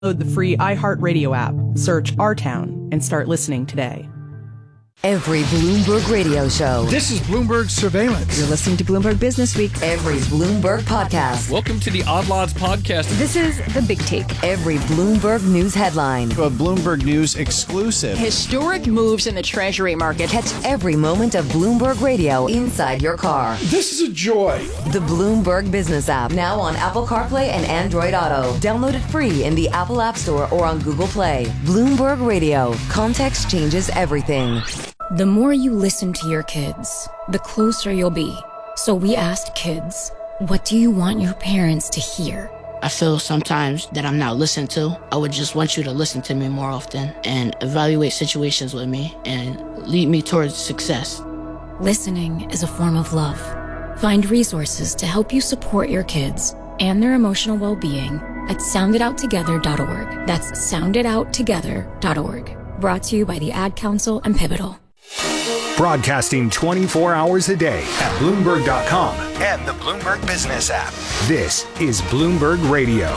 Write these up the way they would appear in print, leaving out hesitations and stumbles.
Download the free iHeartRadio app, search Our Town, and start listening today. Every Bloomberg radio show. This is Bloomberg Surveillance. You're listening to Bloomberg Business Week. Every Bloomberg podcast. Welcome to the Odd Lots podcast. This is The Big Take. Every Bloomberg news headline. A Bloomberg News exclusive. Historic moves in the Treasury market. Catch every moment of Bloomberg radio inside your car. This is a joy. The Bloomberg Business app, now on Apple CarPlay and Android Auto. Download it free in the Apple App Store or on Google Play. Bloomberg Radio. Context changes everything. The more you listen to your kids, the closer you'll be. So we asked kids, what do you want your parents to hear? I feel sometimes that I'm not listened to. I would just want you to listen to me more often and evaluate situations with me and lead me towards success. Listening is a form of love. Find resources to help you support your kids and their emotional well-being at sounditouttogether.org. That's sounditouttogether.org. Brought to you by the Ad Council and Pivotal. Broadcasting 24 hours a day at Bloomberg.com and the Bloomberg Business app. This is Bloomberg Radio.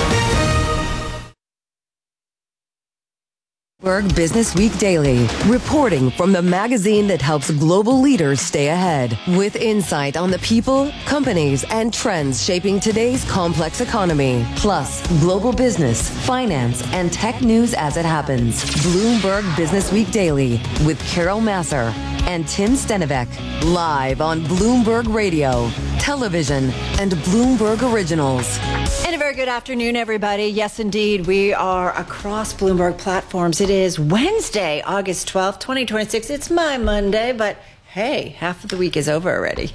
Bloomberg Business Week Daily, reporting from the magazine that helps global leaders stay ahead, with insight on the people, companies, and trends shaping today's complex economy, plus global business, finance, and tech news as it happens. Bloomberg Business Week Daily with Carol Masser and Tim Stenivek, live on Bloomberg Radio, television, and Bloomberg Originals. And a very good afternoon, everybody. Yes, indeed, we are across Bloomberg platforms. It is Wednesday, August 12th, 2026. It's my Monday, but hey, half of the week is over already.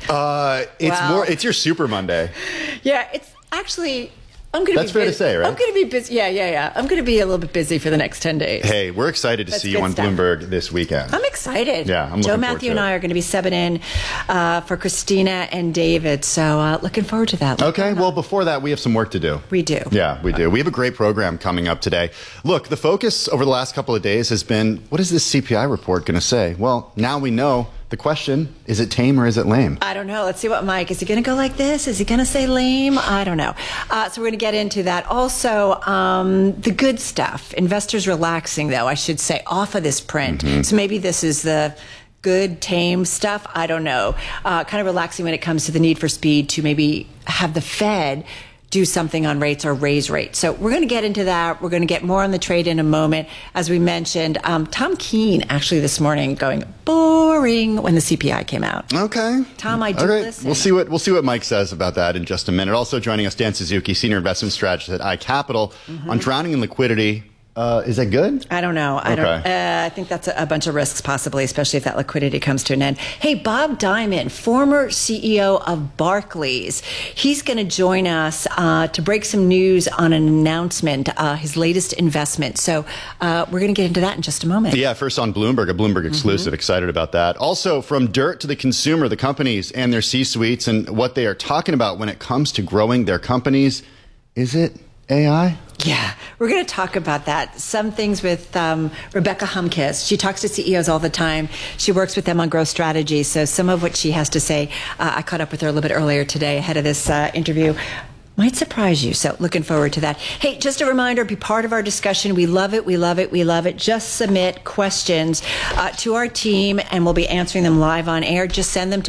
It's your Super Monday. Yeah, it's actually... That's fair to say, right? I'm going to be busy. Yeah. I'm going to be a little bit busy for the next 10 days. Hey, we're excited to see you on stuff. Bloomberg this weekend. I'm excited. Yeah, I'm looking Joe forward Matthew to and it. I are going to be subbing in for Christina and David. So looking forward to that. Okay, well, before that, we have some work to do. We do. Yeah, we do. We have a great program coming up today. Look, the focus over the last couple of days has been, what is this CPI report going to say? Well, now we know. The question, is it tame or is it lame? I don't know. Let's see what Mike, is he going to go like this? Is he going to say lame? I don't know. So we're going to get into that. Also, the good stuff. Investors relaxing, though, I should say, off of this print. Mm-hmm. So maybe this is the good, tame stuff. I don't know. Kind of relaxing when it comes to the need for speed to maybe have the Fed do something on rates or raise rates. So we're going to get into that. We're going to get more on the trade in a moment. As we mentioned, Tom Keene actually this morning going boring when the CPI came out. Okay. Tom, I do listen. We'll see what Mike says about that in just a minute. Also joining us, Dan Suzuki, Senior Investment Strategist at iCapital, on drowning in liquidity. Is that good? I don't know. I think that's a bunch of risks, possibly, especially if that liquidity comes to an end. Hey, Bob Diamond, former CEO of Barclays, he's going to join us to break some news on an announcement, his latest investment. So we're going to get into that in just a moment. Yeah, first on Bloomberg, a Bloomberg exclusive. Excited about that. Also, from dirt to the consumer, the companies and their C-suites and what they are talking about when it comes to growing their companies. Is it AI? Yeah, we're going to talk about that. Some things with Rebecca Humkes. She talks to CEOs all the time. She works with them on growth strategy. So some of what she has to say, I caught up with her a little bit earlier today ahead of this interview. Might surprise you. So looking forward to that. Hey, just a reminder, be part of our discussion. We love it. We love it. We love it. Just submit questions to our team and we'll be answering them live on air. Just send them to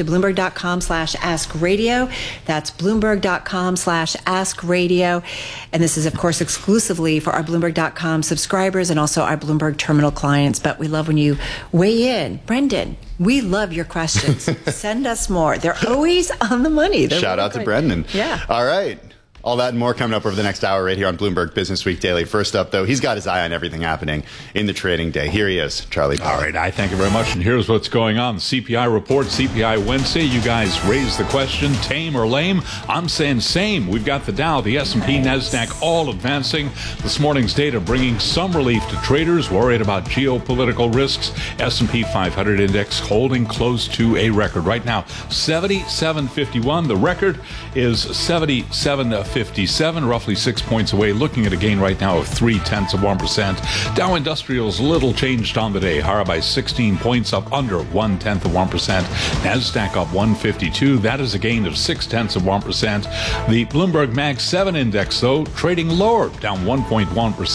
Bloomberg.com/askradio. That's Bloomberg.com/askradio. And this is, of course, exclusively for our Bloomberg.com subscribers and also our Bloomberg terminal clients. But we love when you weigh in. Brendan, we love your questions. Send us more. They're always on the money. Shout out to Brendan. Yeah. All right. All that and more coming up over the next hour right here on Bloomberg Business Week Daily. First up, though, he's got his eye on everything happening in the trading day. Here he is, Charlie Powell. All right, I thank you very much. And here's what's going on. CPI report, CPI Wednesday. You guys raised the question, tame or lame? I'm saying same. We've got the Dow, the S&P, NASDAQ all advancing. This morning's data bringing some relief to traders worried about geopolitical risks. S&P 500 index holding close to a record. Right now, 77.51. The record is 77.50. 157, roughly 6 points away, looking at a gain right now of 0.3%. Dow Industrials little changed on the day, higher by 16 points, up under 0.1%. NASDAQ up 152, that is a gain of 0.6%. The Bloomberg Mag 7 index, though, trading lower, down 1.1%.